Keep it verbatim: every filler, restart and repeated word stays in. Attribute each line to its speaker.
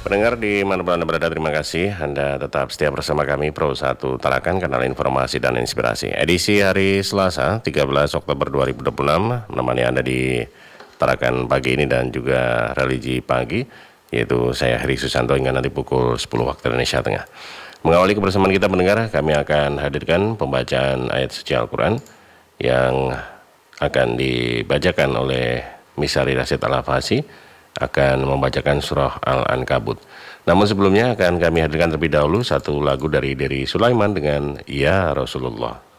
Speaker 1: Pendengar di mana Anda berada, terima kasih Anda tetap setia bersama kami Pro satu Tarakan, kanal informasi dan inspirasi. Edisi hari Selasa tiga belas Oktober dua ribu dua puluh enam, menemani Anda di Tarakan pagi ini dan juga religi pagi, yaitu saya Heri Susanto hingga nanti pukul sepuluh waktu Indonesia Tengah. Mengawali kebersamaan kita pendengar, kami akan hadirkan pembacaan ayat suci Al-Quran yang akan dibacakan oleh Misari Rasid Al-Afasi, akan membacakan surah Al-Ankabut. Namun sebelumnya akan kami hadirkan terlebih dahulu satu lagu dari Dery Sulaiman dengan Ya Rasulullah.